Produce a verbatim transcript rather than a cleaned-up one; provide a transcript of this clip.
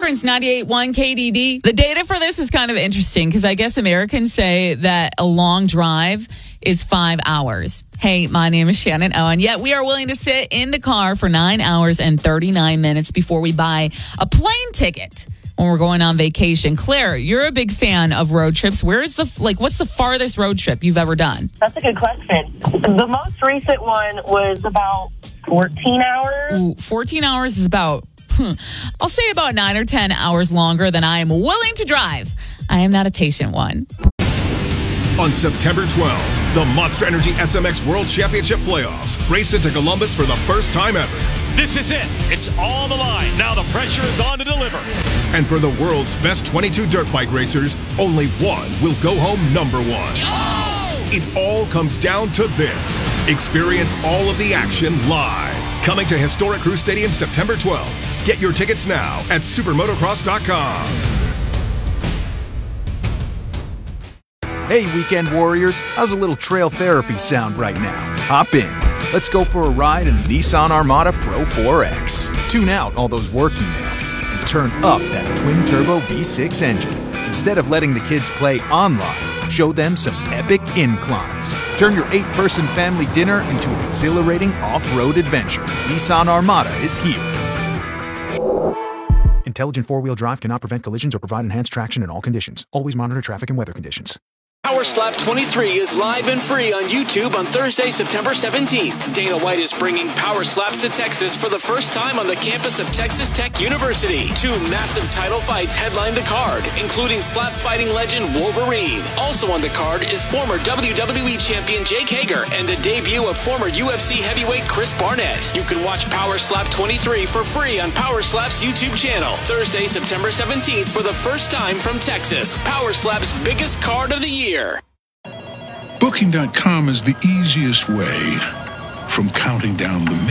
Akron's ninety-eight point one K D D. The data for this is kind of interesting because I guess Americans say that a long drive is five hours. Hey, my name is Shannon Owen. Yet we are willing to sit in the car for nine hours and thirty-nine minutes before we buy a plane ticket when we're going on vacation. Claire, you're a big fan of road trips. Where is the, like, what's the farthest road trip you've ever done? That's a good question. The most recent one was about fourteen hours. Ooh, fourteen hours is about, hmm, I'll say about nine or ten hours longer than I am willing to drive. I am not a patient one. On September twelfth, the Monster Energy S M X World Championship Playoffs race into Columbus for the first time ever. This is it. It's on the line. Now the pressure is on to deliver. And for the world's best twenty-two dirt bike racers, only one will go home number one. Oh! It all comes down to this. Experience all of the action live. Coming to historic Crew Stadium September twelfth. Get your tickets now at supermotocross dot com. Hey, weekend warriors, how's a little trail therapy sound right now? Hop in. Let's go for a ride in the Nissan Armada Pro four X. Tune out all those work emails and turn up that twin-turbo V six engine. Instead of letting the kids play online, show them some epic inclines. Turn your eight-person family dinner into an exhilarating off-road adventure. Nissan Armada is here. Intelligent four-wheel drive cannot prevent collisions or provide enhanced traction in all conditions. Always monitor traffic and weather conditions. Power Slap twenty-three is live and free on YouTube on Thursday, September seventeenth. Dana White is bringing Power Slaps to Texas for the first time on the campus of Texas Tech University. Two massive title fights headline the card, including slap fighting legend Wolverine. Also on the card is former W W E champion Jake Hager and the debut of former U F C heavyweight Chris Barnett. You can watch Power Slap twenty-three for free on Power Slap's YouTube channel. Thursday, September seventeenth for the first time from Texas. Power Slap's biggest card of the year. Booking dot com is the easiest way from counting down the